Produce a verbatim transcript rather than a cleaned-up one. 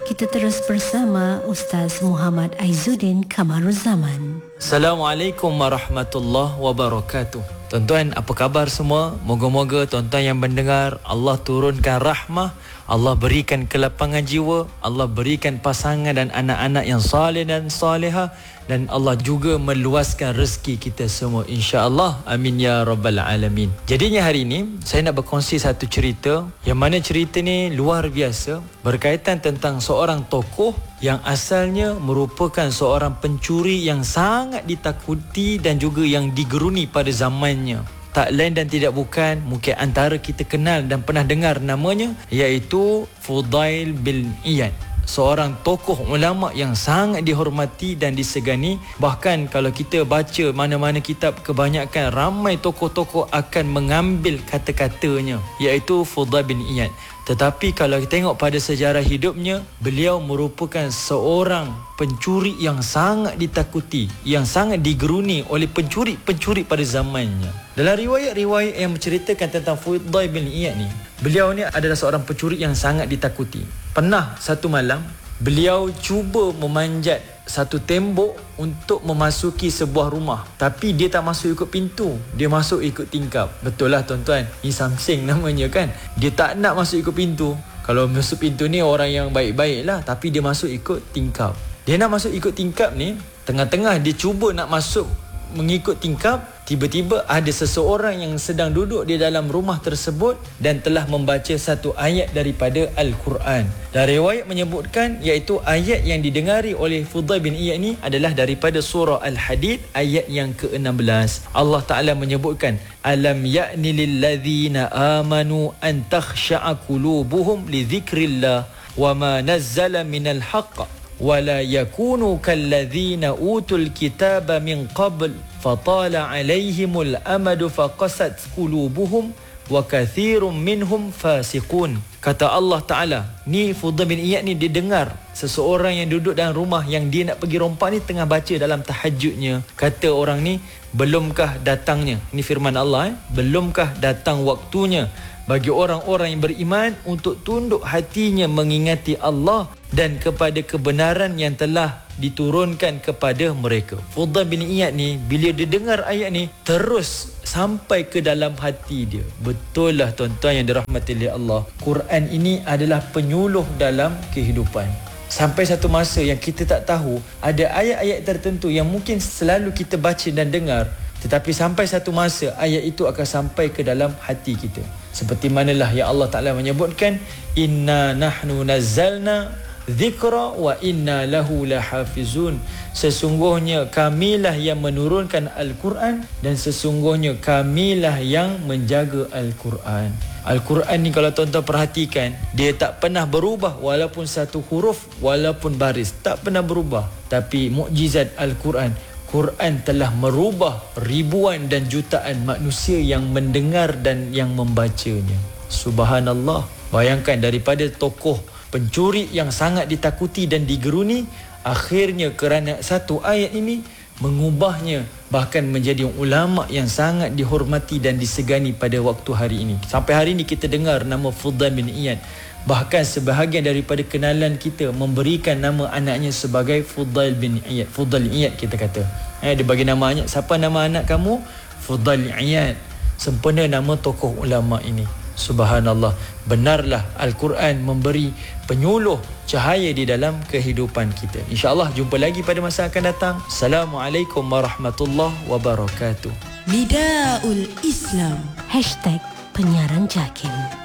Kita terus bersama Ustaz Muhammad Aizuddin Kamaruzaman. Assalamualaikum warahmatullahi wabarakatuh. Tuan-tuan, apa khabar semua? Moga-moga tuan-tuan yang mendengar Allah turunkan rahmah, Allah berikan kelapangan jiwa, Allah berikan pasangan dan anak-anak yang saleh dan salihah, dan Allah juga meluaskan rezeki kita semua, insya-Allah. Amin ya rabbal alamin. Jadinya hari ini saya nak berkongsi satu cerita, yang mana cerita ni luar biasa, berkaitan tentang seorang tokoh yang asalnya merupakan seorang pencuri yang sangat ditakuti dan juga yang digeruni pada zamannya. Tak lain dan tidak bukan, mungkin antara kita kenal dan pernah dengar namanya, iaitu Fudail bin Iyad. Seorang tokoh ulama yang sangat dihormati dan disegani. Bahkan kalau kita baca mana-mana kitab, kebanyakan ramai tokoh-tokoh akan mengambil kata-katanya, iaitu Fudail bin Iyad. Tetapi kalau kita tengok pada sejarah hidupnya, beliau merupakan seorang pencuri yang sangat ditakuti, yang sangat digeruni oleh pencuri-pencuri pada zamannya. Dalam riwayat-riwayat yang menceritakan tentang Fudail bin Iyad ni, beliau ni adalah seorang pencuri yang sangat ditakuti. Pernah satu malam, beliau cuba memanjat satu tembok untuk memasuki sebuah rumah, tapi dia tak masuk ikut pintu, dia masuk ikut tingkap. Betul lah tuan-tuan, ni samsing namanya kan. Dia tak nak masuk ikut pintu. Kalau masuk pintu ni orang yang baik-baik lah, tapi dia masuk ikut tingkap. Dia nak masuk ikut tingkap ni, tengah-tengah dia cuba nak masuk mengikut tingkap, tiba-tiba ada seseorang yang sedang duduk di dalam rumah tersebut dan telah membaca satu ayat daripada Al-Quran. Dan riwayat menyebutkan, iaitu ayat yang didengari oleh Fudail bin Iyad ni adalah daripada surah Al-Hadid ayat yang ke enam belas. Allah Ta'ala menyebutkan, Alam ya'ni lilladzina amanu an takhsha'a qulubuhum li dhikrillah wa ma nazzala minal haqq وَلَا يَكُونُوا كَالَّذِينَ أُوتُوا الْكِتَابَ مِنْ قَبْلِ فَطَالَ عَلَيْهِمُ الْأَمَدُ فَقَسَتْ قُلُوبُهُمْ وَكَثِيرٌ مِّنْهُمْ فَاسِقُونَ. Kata Allah Ta'ala, ni Fudail bin Iyad ni dia dengar seseorang yang duduk dalam rumah yang dia nak pergi rompak ni tengah baca dalam tahajudnya. Kata orang ni, belumkah datangnya, ni firman Allah eh? belumkah datang waktunya bagi orang-orang yang beriman untuk tunduk hatinya mengingati Allah dan kepada kebenaran yang telah diturunkan kepada mereka. Fudail bin Iyad ni, bila dia dengar ayat ni, terus sampai ke dalam hati dia. Betul lah tuan-tuan yang dirahmati oleh Allah, Quran ini adalah penyuluh dalam kehidupan. Sampai satu masa yang kita tak tahu, ada ayat-ayat tertentu yang mungkin selalu kita baca dan dengar, tetapi sampai satu masa ayat itu akan sampai ke dalam hati kita. Seperti manalah yang Allah Ta'ala menyebutkan, Inna nahnu nazzalna dzikra wa inna lahu lahafizun. Sesungguhnya kamilah yang menurunkan Al-Quran dan sesungguhnya kamilah yang menjaga Al-Quran. Al-Quran ni kalau tuan-tuan perhatikan, dia tak pernah berubah walaupun satu huruf, walaupun baris, tak pernah berubah. Tapi mukjizat Al-Quran, Quran telah merubah ribuan dan jutaan manusia yang mendengar dan yang membacanya. Subhanallah. Bayangkan, daripada tokoh pencuri yang sangat ditakuti dan digeruni, akhirnya kerana satu ayat ini mengubahnya bahkan menjadi ulama yang sangat dihormati dan disegani pada waktu hari ini. Sampai hari ini kita dengar nama Fudail bin Iyad. Bahkan sebahagian daripada kenalan kita memberikan nama anaknya sebagai Fudail bin Iyad. Fudail Iyad kita kata. Eh, dia bagi nama anak. Siapa nama anak kamu? Fudail Iyad. Sempena nama tokoh ulama ini. Subhanallah. Benarlah Al-Quran memberi penyuluh cahaya di dalam kehidupan kita. InsyaAllah jumpa lagi pada masa akan datang. Assalamualaikum warahmatullahi wabarakatuh. Nidaul Islam. Hashtag penyiaran Jakim.